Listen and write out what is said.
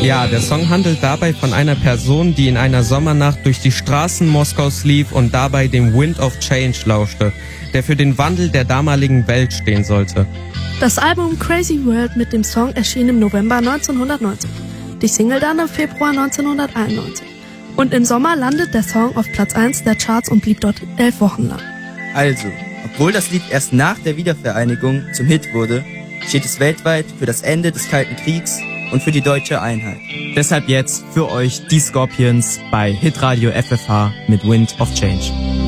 Ja, der Song handelt dabei von einer Person, die in einer Sommernacht durch die Straßen Moskaus lief und dabei dem Wind of Change lauschte, der für den Wandel der damaligen Welt stehen sollte. Das Album Crazy World mit dem Song erschien im November 1990, die Single dann im Februar 1991. Und im Sommer landet der Song auf Platz 1 der Charts und blieb dort 11 Wochen lang. Also, obwohl das Lied erst nach der Wiedervereinigung zum Hit wurde, steht es weltweit für das Ende des Kalten Kriegs und für die deutsche Einheit. Deshalb jetzt für euch die Scorpions bei Hitradio FFH mit Wind of Change.